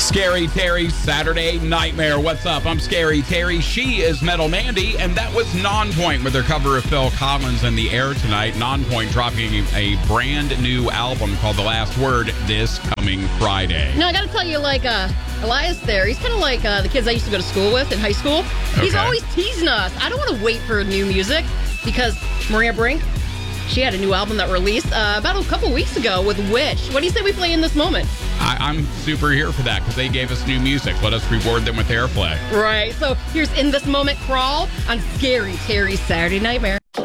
Scary Terry, Saturday Nightmare. What's up? I'm Scary Terry. She is Metal Mandy, and that was Nonpoint with their cover of Phil Collins in the air tonight. Nonpoint dropping a brand new album called The Last Word this coming Friday. No, I got to tell you, Elias there, he's kind of like the kids I used to go to school with in high school. He's always teasing us. I don't want to wait for new music because Maria Brink, she had a new album that released about a couple weeks ago with Witch. What do you say we play in this moment? I'm super here for that because they gave us new music. Let us reward them with airplay. Right. So here's In This Moment Crawl on Scary Terry's Saturday Nightmare.